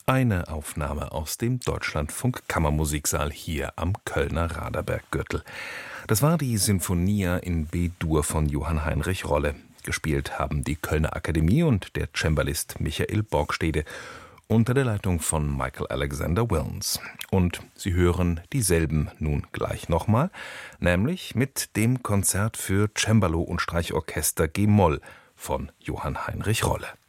Eine Aufnahme aus dem Deutschlandfunk Kammermusiksaal hier am Kölner Raderberggürtel. Das war die Sinfonia in B-Dur von Johann Heinrich Rolle. Gespielt haben die Kölner Akademie und der Cembalist Michael Borgstede unter der Leitung von Michael Alexander Williams. Und Sie hören dieselben nun gleich nochmal, nämlich mit dem Konzert für Cembalo und Streichorchester G-Moll von Johann Heinrich Rolle.